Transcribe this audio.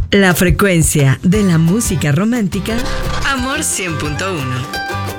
La frecuencia de la música romántica, Amor 100.1.